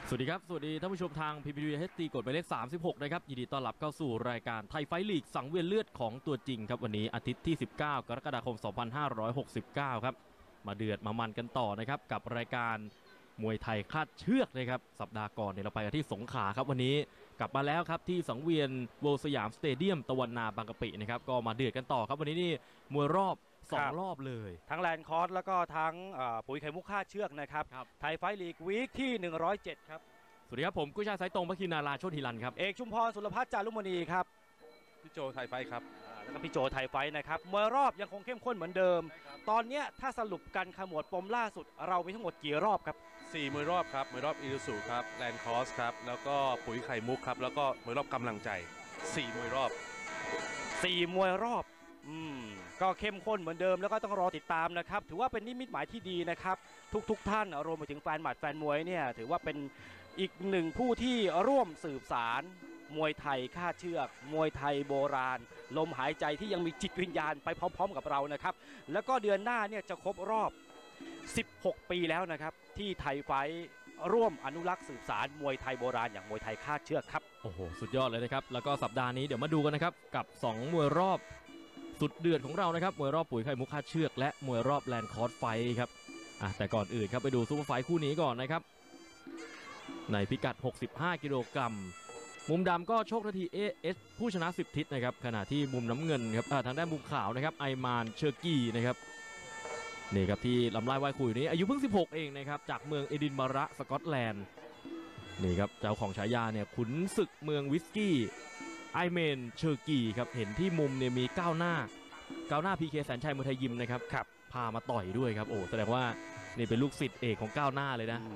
สวัสดีครับสวัสดีท่านผู้ชมทาง PPTV HD กดหมายเลข36นะครับยินดีต้อนรับเข้าสู่รายการไทยไฟท์ลีกสังเวียนเลือดของตัวจริงครับวันนี้อาทิตย์ที่19กรกฎาคม2569ครับมาเดือดมามันกันต่อนะครับกับรายการมวยไทยคาดเชือกนะครับสัปดาห์ก่อนเนี่ยเราไปกันที่สงขลาครับวันนี้กลับมาแล้วครับที่สังเวียนโวลสยามสเตเดียมตะวันนาบางกะปินะครับก็มาเดือดกันต่อครับวันนี้นี่มวยรอบ2 รอบเลยทั้งแลนด์คอร์สแล้วก็ทั้งปุ๋ยไข่มุกฆ่าเชือกนะครับไทยไฟท์ลีกวีคที่107ครับสวัสดีครับผมกุ้ยช่ายสายตรงพระคินาราโชติรันครับเอกชุมพรสุรพัฒน์จารุมณีครับพี่โจไทยไฟครับแล้วก็พี่โจไทยไฟนะครับมวยรอบยังคงเข้มข้นเหมือนเดิมตอนนี้ถ้าสรุปกันขมวดปมล่าสุดเรามีทั้งหมดกี่รอบครับ 4 มวยรอบครับมวยรอบอิรุสุครับแลนด์คอร์สครับแล้วก็ปุ๋ยไข่มุกครับแล้วก็มวยรอบกำลังใจ4 มวยรอบ 4 มวยรอบก็เข้มข้นเหมือนเดิมแล้วก็ต้องรอติดตามนะครับถือว่าเป็นนิมิตหมายที่ดีนะครับทุกท่านรวมไปถึงแฟนหมัดแฟนมวยเนี่ยถือว่าเป็นอีกหนึ่งผู้ที่ร่วมสืบสารมวยไทยฆ่าเชือกมวยไทยโบราณลมหายใจที่ยังมีจิตวิญญาณไปพร้อมๆกับเรานะครับแล้วก็เดือนหน้าเนี่ยจะครบรอบ16 ปีแล้วนะครับที่ไทยไฟท์ร่วมอนุรักษ์สืบสารมวยไทยโบราณอย่างมวยไทยฆ่าเชือกครับโอ้โหสุดยอดเลยนะครับแล้วก็สัปดาห์นี้เดี๋ยวมาดูกันนะครับกับ2 มวยรอบสุดเดือดของเรานะครับมวยรอบปุ๋ยไข่มุกฆ่าเชือกและมวยรอบแลนด์คอร์สไฟท์ครับแต่ก่อนอื่นครับไปดูซูเปอร์ไฟท์คู่นี้ก่อนนะครับในพิกัด65 กิโลกรัมมุมดำก็โชคนาทีเอสผู้ชนะ10ทิศนะครับขณะที่มุมน้ำเงินครับทางด้านมุมขาวนะครับไอมานเชอร์กี้นะครับนี่ครับที่ลำไล่ว่ายคุยนี้อายุเพิ่ง16เองนะครับจากเมืองเอดินบะระสกอตแลนด์นี่ครับเจ้าของฉายาเนี่ยขุนศึกเมืองวิสกี้ไอเมนเชอร์กี้ครับเห็นที่มุมเนี่ยมีก้าวหน้าพีเคแสนชัยมวยไทยยิมนะครับพามาต่อยด้วยครับโอ้แสดงว่านี่เป็นลูกศิษย์เอกของก้าวหน้าเลยนะ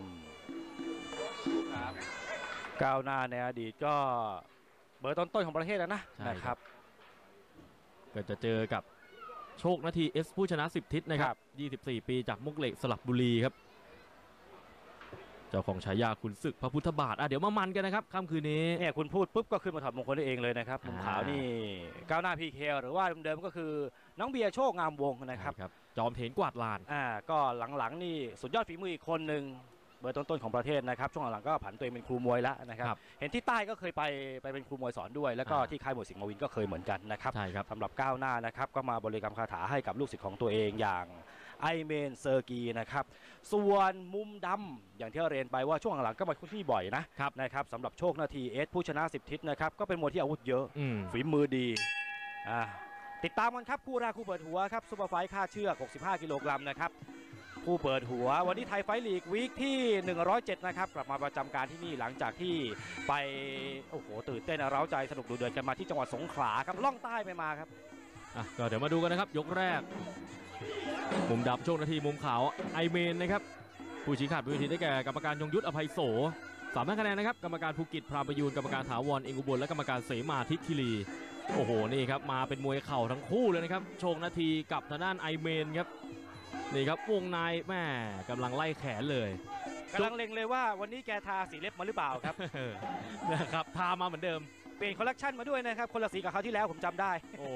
ก้าวหน้าในอดีตก็เบอร์ต้นๆของประเทศแล้วนะครับก็จะเจอกับโชคนาทีเอสผู้ชนะ10ทิศนะครับ24 ปีจากมุกเหล็กสลับบุรีครับเจ้าของฉายาขุนศึกพระพุทธบาทเดี๋ยวมามันกันนะครับค่ำคืนนี้เนี่ยคุณพูดปุ๊บก็ขึ้นมาถอดมงคลได้เองเลยนะครับมุมขาวนี่ก้าวหน้าพีเคหรือว่าเดิมๆก็คือน้องเบียร์โชคงามวงนะครับจอมเถนกวาดลานก็หลังๆนี่สุดยอดฝีมืออีกคนหนึ่งเบอร์ต้นๆของประเทศนะครับช่วงหลังก็ผันตัวเองเป็นครูมวยแล้วนะครับเห็นที่ใต้ก็เคยไปเป็นครูมวยสอนด้วยแล้วก็ที่ค่ายมวยสิงห์มาวินก็เคยเหมือนกันนะครับสำหรับก้าวหน้านะครับก็มาบริกรรมคาถาให้กับลูกศิษย์ของตัวเองอย่างไอเมนเซอร์กีนะครับส่วนมุมดำอย่างที่เรียนไปว่าช่วงหลังก็มาคุ้นที่บ่อยนะครับสำหรับโชคนาทีเอสผู้ชนะ10ทิศนะครับก็เป็นมวยที่อาวุธเยอะฝีมือดีติดตามกันครับคู่แรกคู่เปิดหัวครับซุปเปอร์ไฟท์ฆ่าเชือก65 กิโลกรัมนะครับผู้เปิดหัววันนี้ไทยไฟท์ลีกวีคที่107นะครับกลับมาประจำการที่นี่หลังจากที่ไปโอ้โหตื่นเต้นเร้าใจสนุกดูเดือดกันมาที่จังหวัดสงขลาครับล่องใต้ไปมาครับก็เดี๋ยวมาดูกันนะครับยกแรกมุมดำโชคนาทีมุมขาวไอเมนนะครับผู้ชี้ขาดบนเวทีได้แก่กรรมการยงยุทธอภัยโส3คะแนนนะครับกรรมการภูกิจพรามประยูนกรรมการถาวรเองอุบลและกรรมการเสมาทิคิรีโอ้โหนี่ครับมาเป็นมวยเข่าทั้งคู่เลยนะครับโชคนาทีกับทางด้านไอเมนครับนี่ครับวงในแม่กำลังไล่แขนเลยกำลังเล็งเลยว่าวันนี้แกทาสีเล็บมาหรือเปล่าครับนะครับทามาเหมือนเดิมเปลี่ยนคอลเลคชันมาด้วยนะครับคนละสีกับเขาที่แล้วผมจำได้